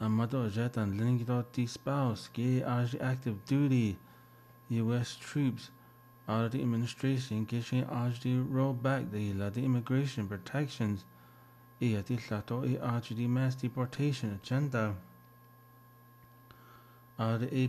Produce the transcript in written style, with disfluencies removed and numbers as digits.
Amado Jet and Lingdoti spouse, gay active duty U.S. troops out of the administration, getting the rollback the immigration protections, the mass deportation agenda. The